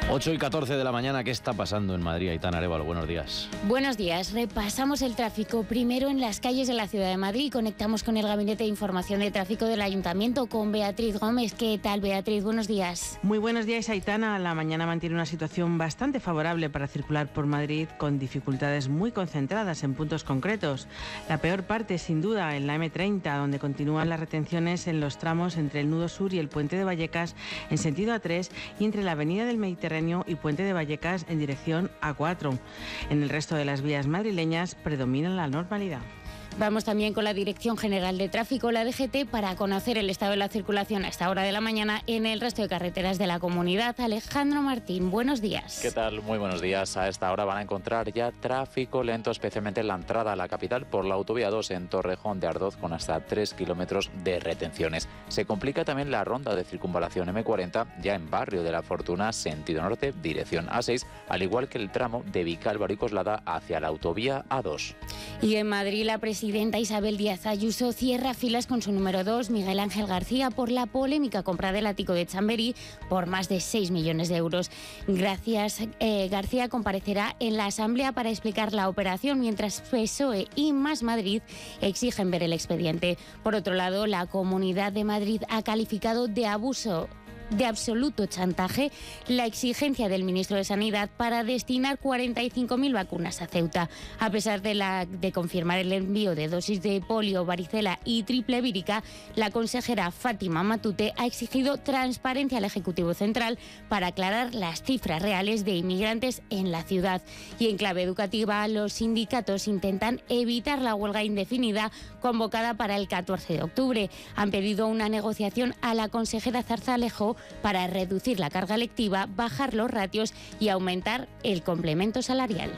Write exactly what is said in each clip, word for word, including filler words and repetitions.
ocho y catorce de la mañana, ¿qué está pasando en Madrid? Aitana Arévalo, buenos días. Buenos días, repasamos el tráfico primero en las calles de la ciudad de Madrid. Conectamos con el Gabinete de Información de Tráfico del Ayuntamiento con Beatriz Gómez. ¿Qué tal, Beatriz? Buenos días. Muy buenos días, Aitana. La mañana mantiene una situación bastante favorable para circular por Madrid, con dificultades muy concentradas en puntos concretos. La peor parte, sin duda, en la eme treinta, donde continúan las retenciones en los tramos entre el Nudo Sur y el Puente de Vallecas en sentido A tres y entre la Avenida del Mediterráneo y Puente de Vallecas en dirección A cuatro. En el resto de las vías madrileñas predomina la normalidad. Vamos también con la Dirección General de Tráfico, la D G T, para conocer el estado de la circulación a esta hora de la mañana en el resto de carreteras de la comunidad. Alejandro Martín, buenos días. ¿Qué tal? Muy buenos días. A esta hora van a encontrar ya tráfico lento, especialmente en la entrada a la capital por la autovía dos en Torrejón de Ardoz, con hasta tres kilómetros de retenciones. Se complica también la ronda de circunvalación eme cuarenta, ya en Barrio de la Fortuna, sentido norte, dirección A seis, al igual que el tramo de Vicálvaro y Coslada hacia la autovía A dos. Y en Madrid, la presidenta Isabel Díaz Ayuso cierra filas con su número dos, Miguel Ángel García, por la polémica compra del ático de Chamberí por más de seis millones de euros. Gracias, eh, García comparecerá en la Asamblea para explicar la operación, mientras P S O E y Más Madrid exigen ver el expediente. Por otro lado, la Comunidad de Madrid ha calificado de abuso de absoluto chantaje la exigencia del ministro de Sanidad para destinar cuarenta y cinco mil vacunas a Ceuta. A pesar de, la, de confirmar el envío de dosis de polio, varicela y triple vírica, la consejera Fátima Matute ha exigido transparencia al Ejecutivo Central para aclarar las cifras reales de inmigrantes en la ciudad. Y en clave educativa, los sindicatos intentan evitar la huelga indefinida convocada para el catorce de octubre. Han pedido una negociación a la consejera Zarzalejo para reducir la carga lectiva, bajar los ratios y aumentar el complemento salarial.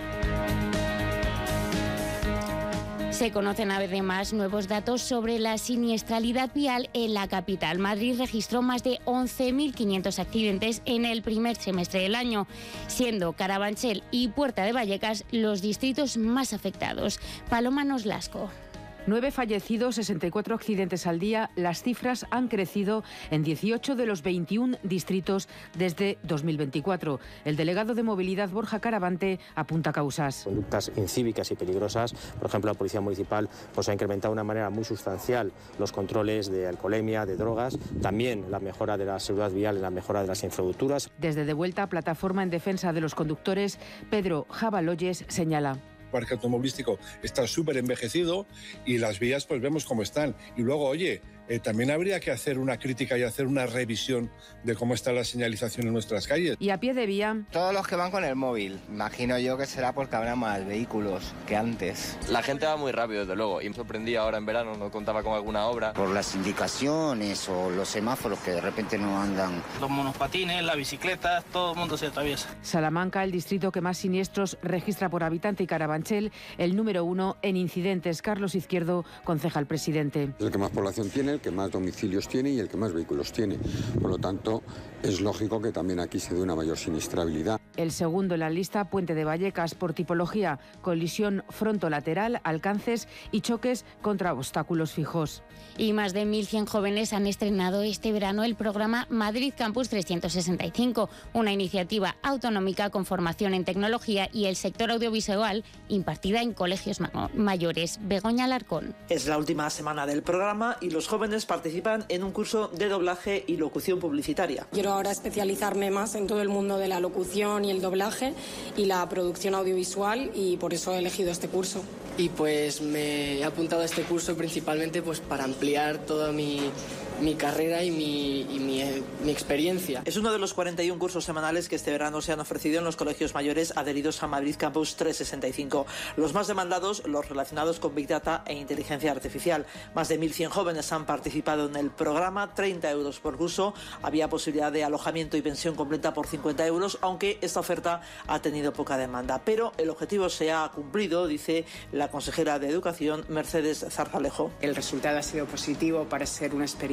Se conocen además nuevos datos sobre la siniestralidad vial en la capital. Madrid registró más de once mil quinientos accidentes en el primer semestre del año, siendo Carabanchel y Puerta de Vallecas los distritos más afectados. Paloma Noslasco. Nueve fallecidos, sesenta y cuatro accidentes al día. Las cifras han crecido en dieciocho de los veintiún distritos desde dos mil veinticuatro. El delegado de Movilidad, Borja Caravante, apunta causas. Conductas incívicas y peligrosas. Por ejemplo, la Policía Municipal pues, ha incrementado de una manera muy sustancial los controles de alcoholemia, de drogas. También la mejora de la seguridad vial, la mejora de las infraestructuras. Desde De Vuelta, Plataforma en Defensa de los Conductores, Pedro Jabaloyes señala. El parque automovilístico está súper envejecido y las vías pues vemos cómo están. Y luego, oye, eh, también habría que hacer una crítica y hacer una revisión de cómo está la señalización en nuestras calles. Y a pie de vía. Todos los que van con el móvil. Imagino yo que será porque habrá más vehículos que antes. La gente va muy rápido, desde luego. Y me sorprendía ahora en verano, no contaba con alguna obra. Por las indicaciones o los semáforos que de repente no andan. Los monopatines, las bicicletas, todo el mundo se atraviesa. Salamanca, el distrito que más siniestros registra por habitante, y Carabanchel, el número uno en incidentes. Carlos Izquierdo, concejal presidente. Es el que más población tiene, el que más domicilios tiene y el que más vehículos tiene. Por lo tanto, es lógico que también aquí se dé una mayor siniestrabilidad. El segundo en la lista, Puente de Vallecas, por tipología, colisión frontolateral, alcances y choques contra obstáculos fijos. Y más de mil cien jóvenes han estrenado este verano el programa Madrid Campus trescientos sesenta y cinco, una iniciativa autonómica con formación en tecnología y el sector audiovisual impartida en colegios ma- mayores. Begoña Alarcón. Es la última semana del programa y los jóvenes participan en un curso de doblaje y locución publicitaria. Quiero ahora especializarme más en todo el mundo de la locución y el doblaje y la producción audiovisual, y por eso he elegido este curso. Y pues me he apuntado a este curso principalmente pues para ampliar toda mi, mi carrera y, mi, y mi, mi experiencia. Es uno de los cuarenta y un cursos semanales que este verano se han ofrecido en los colegios mayores adheridos a Madrid Campus trescientos sesenta y cinco. Los más demandados, los relacionados con Big Data e inteligencia artificial. Más de mil cien jóvenes han participado en el programa, treinta euros por curso. Había posibilidad de alojamiento y pensión completa por cincuenta euros, aunque esta oferta ha tenido poca demanda. Pero el objetivo se ha cumplido, dice la consejera de Educación, Mercedes Zarzalejo. El resultado ha sido positivo para ser una experiencia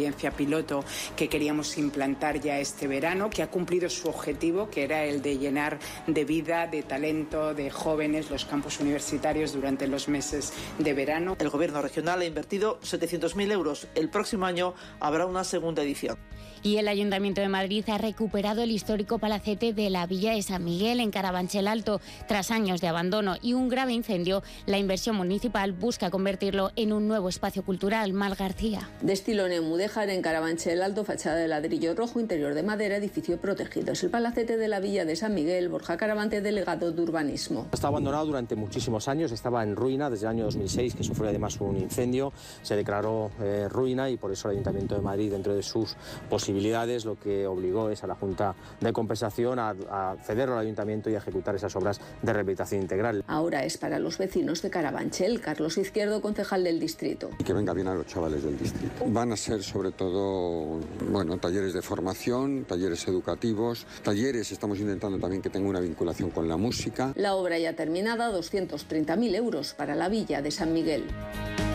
experiencia piloto que queríamos implantar ya este verano, que ha cumplido su objetivo, que era el de llenar de vida, de talento, de jóvenes los campus universitarios durante los meses de verano. El gobierno regional ha invertido setecientos mil euros. El próximo año habrá una segunda edición. Y el Ayuntamiento de Madrid ha recuperado el histórico palacete de la Villa de San Miguel en Carabanchel Alto. Tras años de abandono y un grave incendio, la inversión municipal busca convertirlo en un nuevo espacio cultural. Mar García. De estilo neomudéjar en Carabanchel Alto, fachada de ladrillo rojo, interior de madera, edificio protegido. Es el palacete de la Villa de San Miguel. Borja Caravante, delegado de urbanismo. Está abandonado durante muchísimos años, estaba en ruina desde el año dos mil seis, que sufrió además un incendio. Se declaró eh, ruina y por eso el Ayuntamiento de Madrid, dentro de sus posibilidades, lo que obligó es a la Junta de Compensación a, a cederlo al Ayuntamiento y a ejecutar esas obras de rehabilitación integral. Ahora es para los vecinos de Carabanchel. Carlos Izquierdo, concejal del distrito. Y que venga bien a los chavales del distrito. Van a ser sobre todo, bueno, talleres de formación, talleres educativos, talleres, estamos intentando también que tenga una vinculación con la música. La obra ya terminada, doscientos treinta mil euros para la Villa de San Miguel.